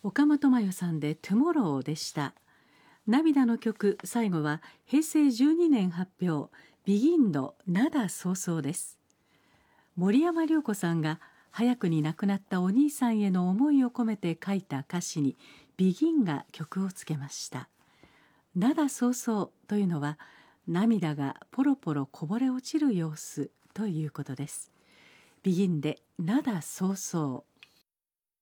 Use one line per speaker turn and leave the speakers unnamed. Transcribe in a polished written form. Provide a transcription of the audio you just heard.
岡本真代さんでトゥモローでした。涙の曲、最後は平成12年発表、ビギンの灘そうそうです。森山良子さんが早くに亡くなったお兄さんへの思いを込めて書いた歌詞にビギンが曲をつけました。灘そうそうというのは涙がポロポロこぼれ落ちる様子ということです。ビギンで灘そうそう。